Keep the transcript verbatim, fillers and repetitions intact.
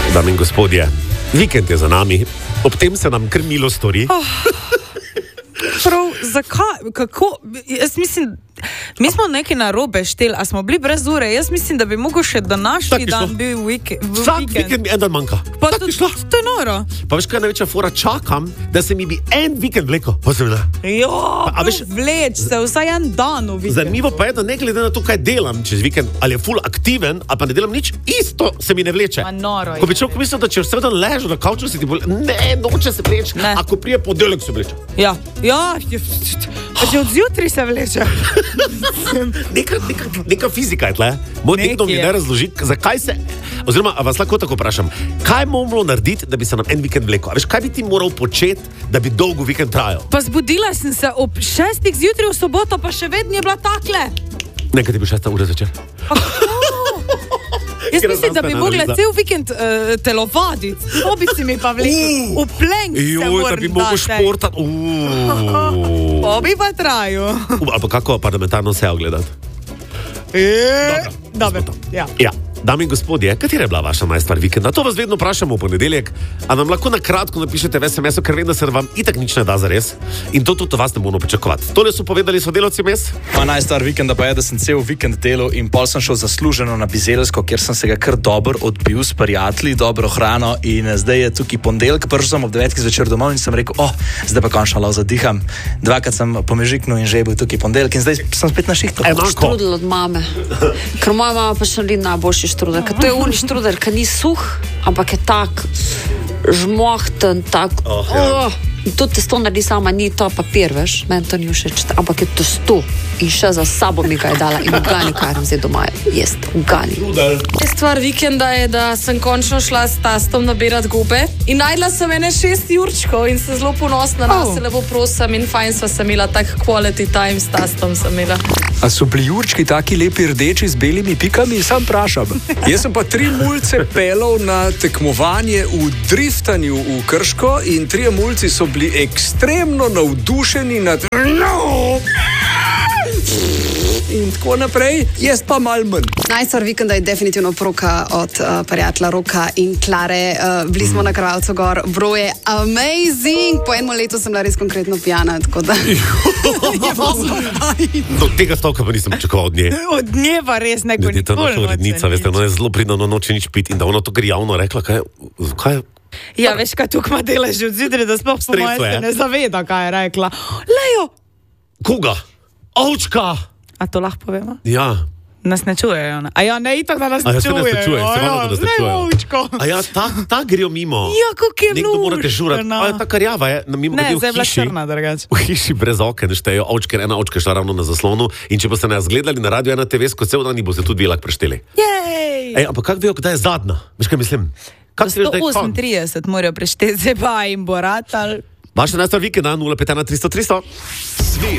Dame in gospodje, vikend je za nami, ob tem se nam kar milo stori. Oh. Prav, zakaj, kako, jaz mislim, mi smo nekaj narobe štel, a smo bili brez ure, jaz mislim, da bi mogel še današnji dan bil vikend. Vsak vikend mi en dan manjka. Pa to, to je noro. Pa veš, kaj je največja fora, čakam, da se mi bi en vikend vleko. Pa se mi da. Jo, pa, veš, vleč se vsaj en dan v vikend. Zanimivo pa je, da ne glede na to, kaj delam čez vikend, ali je ful aktiven, ali pa ne delam nič, isto se mi ne vleče. Ma noro je. Ko bi človek mislil, da če vse dan ležo na kavču, se ti bolj, ne, noče se vleče, ako prije ponedeljek se vleče. Ja, ja, pa že od zjutraj se vleče. Neka, neka, neka fizika je tle. Moj nekdo mi ne razloži, zakaj se, oziroma, a vas lahko tako vprašam, kaj moramo narediti, da bi se nam en vikend vlekel? A veš, kaj bi ti moral početi, da bi dolgo vikend trajal? Pa zbudila sem se ob šestih zjutraj v soboto, pa še vedno je bila takle. Nekaj ti bi šesta ura zvečer. Jaz mislim, da bi mogla cel vikend uh, telovaditi. To bi si mi pa vlekel. V plenk se moram dati. Da bi mogel športati. To bi pa trajal. Ali pa kako parlamentarno sejo gledati? Dobro, ja. Ja. Dame in gospodje, katera je bila vaša najstvar vikenda? To vas vedno vprašamo v ponedeljek, a nam lahko na kratko napišete v es em esu, ker vem, da se vam itak nič ne da zares. In to tudi vas ne bomo pričakovati. Tole so povedali sodelavci mes. Moja najstvar vikenda pa je, da sem cel vikend delal in pol sem šel zasluženo na Bizeljsko, kjer sem se ga kar dobro odbil s prijatelji, dobro hrano in zdaj je tukaj ponedeljek, prišel sem ob devetih zvečer domov in sem rekel, oh, zdaj pa končno lahko zadiham. Dvakrat sem pomežiknil in že je bil tukaj ponedeljek in zdaj sem spet na šihtu. Štrudel od mame, ker moja mama pa še ni najboljši štrudel, ker to je uni štrudel, ker ni suh, ampak je tak žmohten, tak, oh, ja. oh, in to testo naredi sama, ni to papir, veš, meni to ni všeč, ampak je testo in še za sabo mi ga je dala in ugani, kaj nam zdaj doma jest, ugani. Stvar vikenda je, da sem končno šla s tastom nabirat gobe in najdla sem ene šest jurčkov in sem zelo ponosna, oh. se lepo prosim in fajn sva se imela, tak quality time s tastom sem imela. A so bili jurčki taki lepi rdeči z belimi pikami? Sam prašam. Jaz sem pa tri mulce pelal na tekmovanje v driftanju v Krško in trije mulci so bili ekstremno navdušeni nad no! in tako naprej, jaz pa mal manj. Najstvar vikenda je definitivno poroka od uh, prijatelja Roka in Klare. Uh, bili smo na Krvavcu gor, bro je amazing. Po enem letu sem bila res konkretno pijana, tako da... Do tega stavka pa nisem pričakoval od nje. Od nje pa res neko nikoli. Ta naša urednica, veste, ona je zelo pridna, ona noče nič piti in da ona to kar javno rekla, kaj, kaj ja, veš, kaj tukaj ima dela že od zjutraj, da sploh po moje se ne zaveda, kaj je rekla. Lejo! Koga? Ovčka! A to lahko povemo? Ja. Nas ne čujejo. A ja, ne itak, da nas ne čujejo. A ja, se nas ne čujejo, se malo, da nas ne čujejo. Ovčko. A ja, ta, ta grejo mimo. Ja, kako je nekdo mora dežurati. A ja, ta karjava je, mimo ne, glede v hiši. Črna, v hiši brez oken štejo ovčke, ena ovčka šla ravno na zaslonu in če boste nas gledali na radio ena te ve, ko cel dan boste tudi velak prešteli. Jej! Ej, ampak kak vejo, kdaj je zadnja? Veš, kaj mislim? sto osemintrideset morajo prešteti, zdaj pa jim bo ratal. Vaša najstvar vikenda, nula pet ena tristo tristo.